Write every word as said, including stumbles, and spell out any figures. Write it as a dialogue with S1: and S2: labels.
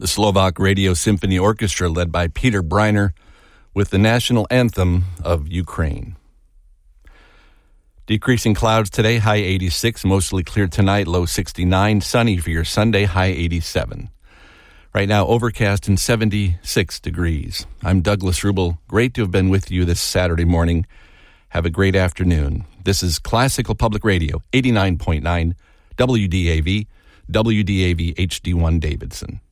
S1: the Slovak Radio Symphony Orchestra led by Peter Breiner with the national anthem of Ukraine. Decreasing clouds today, high eighty-six, mostly clear tonight, low sixty-nine, sunny for your Sunday, high eighty-seven. Right now, overcast and seventy-six degrees. I'm Douglas Rubel. Great to have been with you this Saturday morning. Have a great afternoon. This is Classical Public Radio, eighty-nine point nine W D A V, W D A V H D one Davidson.